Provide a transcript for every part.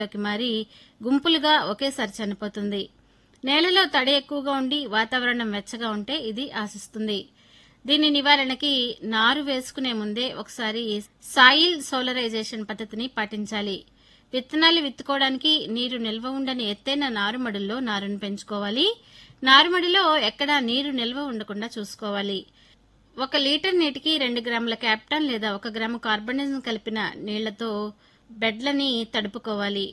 లోకి మారి గుంపులుగా ఒకేసారి చనిపోతుంది. నేలలో తడి ఎక్కువగా ఉండి వాతావరణం వెచ్చగా ఉంటే ఇది ఆశిస్తుంది. దీని నివారణకి నారు వేసుకునే ముందే ఒకసారి సాయిల్ సోలరైజేషన్ పద్ధతిని పాటించాలి. విత్తనాలు విత్తుకోవడానికి నీరు నిల్వ ఉండని ఎత్తైన నారుమడుల్లో నారును పెంచుకోవాలి. నారుమడిలో ఎక్కడా నీరు నిల్వ ఉండకుండా చూసుకోవాలి. 1 లీటర్ నీటికి 2 గ్రాముల క్యాప్టాన్ లేదా 1 గ్రాము కార్బనిజం కలిపిన నీళ్లతో బెడ్లని తడుపుకోవాలి.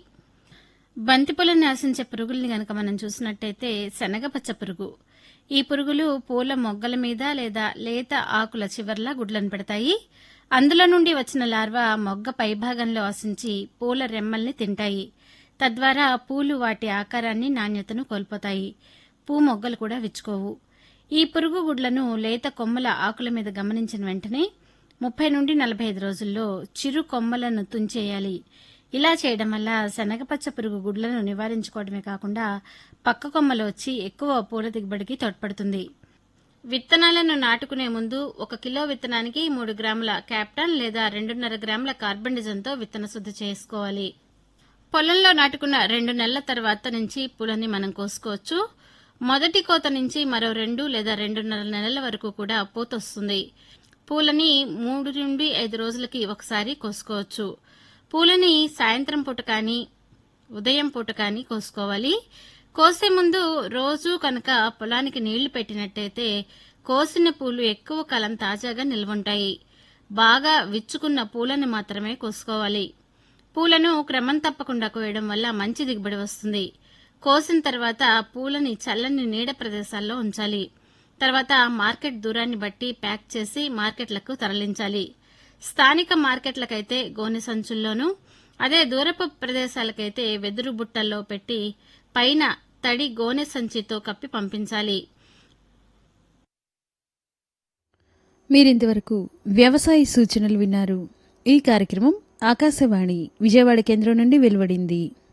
బంతిపూలను ఆశించే పురుగుల్ని గనక మనం చూసినట్టయితే శనగపచ్చ పురుగు. ఈ పురుగులు పూల మొగ్గల మీద లేదా లేత ఆకుల చివర్లా గుడ్లను పెడతాయి. అందులో నుండి వచ్చిన లార్వా మొగ్గ పైభాగంలో ఆశించి పూల రెమ్మల్ని తింటాయి. తద్వారా పూలు వాటి ఆకారాన్ని నాణ్యతను కోల్పోతాయి. పూ మొగ్గలు కూడా విచ్చుకోవు. ఈ పురుగు గుడ్లను లేత కొమ్మల ఆకుల మీద గమనించిన వెంటనే 30 నుండి 45 రోజుల్లో చిరు కొమ్మలను తుంచేయాలి. ఇలా చేయడం వల్ల శనగపచ్చ పురుగు గుడ్లను నివారించుకోవడమే కాకుండా పక్క కొమ్మలు వచ్చి ఎక్కువ పూల దిగుబడికి తోడ్పడుతుంది. విత్తనాలను నాటుకునే ముందు 1 కిలో విత్తనానికి 3 గ్రాముల క్యాప్టాన్ లేదా 2.5 గ్రాముల కార్బనిజంతో విత్తన శుద్ధి చేసుకోవాలి. పొలంలో నాటుకున్న 2 నెలల తర్వాత నుంచి పూలని మనం కోసుకోవచ్చు. మొదటి కోత నుంచి మరో 2 లేదా 2.5 నెలల వరకు కూడా పూత వస్తుంది. పూలని 3 నుండి 5 రోజులకి ఒకసారి కోసుకోవచ్చు. పూలని సాయంత్రం పూట కానీ ఉదయం పూట కానీ కోసుకోవాలి. కోసే ముందు రోజు కనుక పొలానికి నీళ్లు పెట్టినట్టయితే కోసిన పూలు ఎక్కువ కాలం తాజాగా నిల్వుంటాయి. బాగా విచ్చుకున్న పూలను మాత్రమే కోసుకోవాలి. పూలను క్రమం తప్పకుండా కోయడం వల్ల మంచి దిగుబడి వస్తుంది. కోసిన తర్వాత పూలని చల్లని నీడ ప్రదేశాల్లో ఉంచాలి. తర్వాత మార్కెట్ దూరాన్ని బట్టి ప్యాక్ చేసి మార్కెట్లకు తరలించాలి. స్థానిక మార్కెట్లకైతే గోనె సంచుల్లోనూ, అదే దూరపు ప్రదేశాలకైతే వెదురు బుట్టల్లో పెట్టి పైన తడి గోనె సంచితో కప్పి పంపించాలి. మీరింతవరకు వ్యవసాయ సూచనలు విన్నారు. ఈ కార్యక్రమం ఆకాశవాణి విజయవాడ కేంద్రం నుండి వెలువడింది.